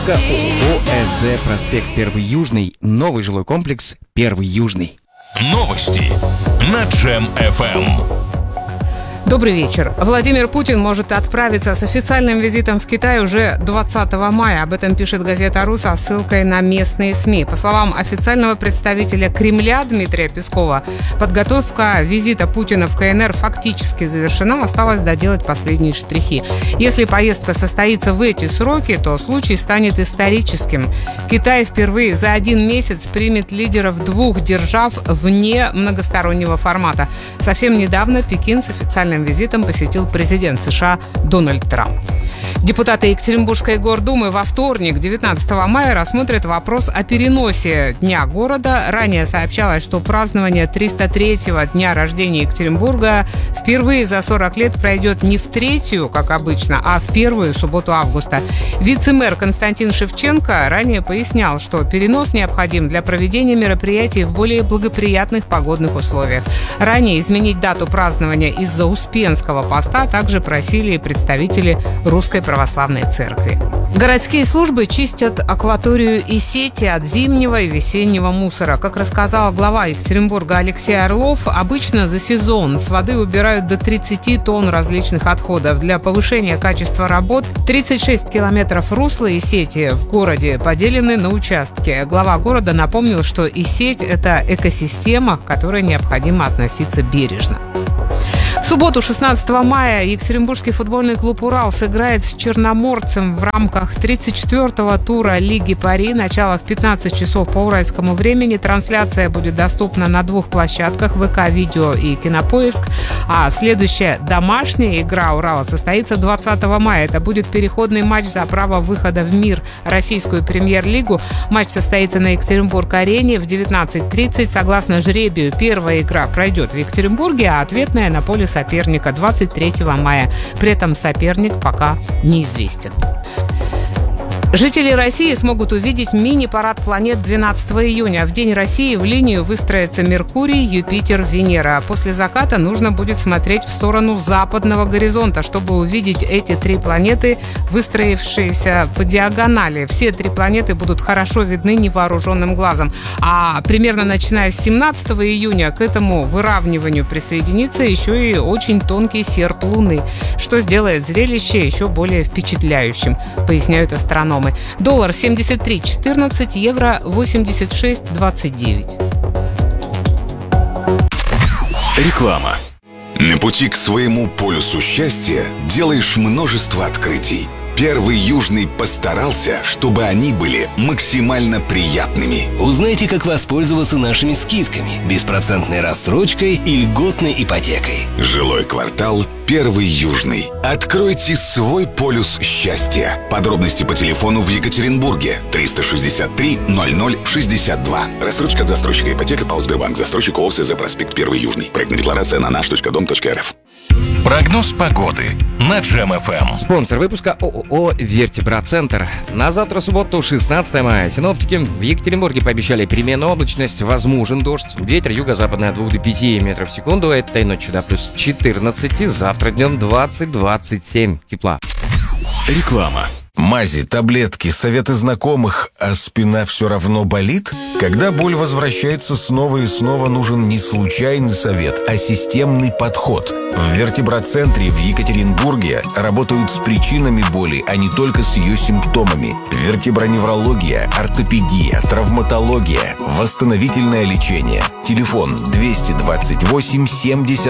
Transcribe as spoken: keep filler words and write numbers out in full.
ООО «Проспект Первый Южный», новый жилой комплекс «Первый Южный». Новости на Джем эф эм. Добрый вечер. Владимир Путин может отправиться с официальным визитом в Китай уже двадцатого мая. Об этом пишет газета «Ру» со ссылкой на местные СМИ. По словам официального представителя Кремля Дмитрия Пескова, подготовка визита Путина в КНР фактически завершена, осталось доделать последние штрихи. Если поездка состоится в эти сроки, то случай станет историческим. Китай впервые за один месяц примет лидеров двух держав вне многостороннего формата. Совсем недавно Пекин с официальным визитом посетил президент США Дональд Трамп. Депутаты Екатеринбургской гордумы во вторник, девятнадцатого мая, рассмотрят вопрос о переносе Дня города. Ранее сообщалось, что празднование триста третьего дня рождения Екатеринбурга впервые за сорок лет пройдет не в третью, как обычно, а в первую субботу августа. Вице-мэр Константин Шевченко ранее пояснял, что перенос необходим для проведения мероприятий в более благоприятных погодных условиях. Ранее изменить дату празднования из-за Успенского поста также просили представители Русской православной церкви. Городские службы чистят акваторию и сети от зимнего и весеннего мусора. Как рассказал глава Екатеринбурга Алексей Орлов, обычно за сезон с воды убирают до тридцати тонн различных отходов. Для повышения качества работ тридцать шесть километров русла и сети в городе поделены на участки. Глава города напомнил, что и сеть – это экосистема, к которой необходимо относиться бережно. В субботу, шестнадцатого мая, Екатеринбургский футбольный клуб «Урал» сыграет с Черноморцем в рамках тридцать четвёртого тура Лиги Пари. Начало в пятнадцать часов по уральскому времени. Трансляция будет доступна на двух площадках: ВК Видео и Кинопоиск. А следующая домашняя игра «Урала» состоится двадцатого мая. Это будет переходный матч за право выхода в мир российскую премьер-лигу. Матч состоится на Екатеринбург-арене в девятнадцать тридцать. Согласно жребию, первая игра пройдет в Екатеринбурге, а ответная на поле соперника двадцать третьего мая. При этом соперник пока неизвестен. Жители России смогут увидеть мини-парад планет двенадцатого июня. В День России в линию выстроятся Меркурий, Юпитер, Венера. После заката нужно будет смотреть в сторону западного горизонта, чтобы увидеть эти три планеты, выстроившиеся по диагонали. Все три планеты будут хорошо видны невооруженным глазом. А примерно начиная с семнадцатого июня к этому выравниванию присоединится еще и очень тонкий серп Луны, что сделает зрелище еще более впечатляющим, поясняют астрономы. Доллар семьдесят три четырнадцать, евро восемьдесят шесть двадцать девять. Реклама. На пути к своему полюсу счастья делаешь множество открытий. Первый Южный постарался, чтобы они были максимально приятными. Узнайте, как воспользоваться нашими скидками, беспроцентной рассрочкой и льготной ипотекой. Жилой квартал Первый Южный. Откройте свой полюс счастья. Подробности по телефону в Екатеринбурге триста шестьдесят три ноль ноль шестьдесят два. Рассрочка от застройщика ипотека ПАО «Сбербанк». Застройщик ООО «СЗ Проспект Первый Южный». Проектная декларация на наш точка дом точка эр эф. Прогноз погоды на Джем эф эм. Спонсор выпуска ООО «Вертебрацентр». На завтра, субботу, шестнадцатого мая, синоптики в Екатеринбурге пообещали переменную облачность, возможен дождь. Ветер юго-западный от двух до пяти метров в секунду. Этой ночью до плюс четырнадцати, завтра днем двадцать-двадцать семь тепла. Реклама. Мази, таблетки, советы знакомых, а спина все равно болит? Когда боль возвращается снова и снова, нужен не случайный совет, а системный подход. В Вертебрацентре в Екатеринбурге работают с причинами боли, а не только с ее симптомами. Вертеброневрология, ортопедия, травматология, восстановительное лечение. Телефон двести двадцать восемь семьдесят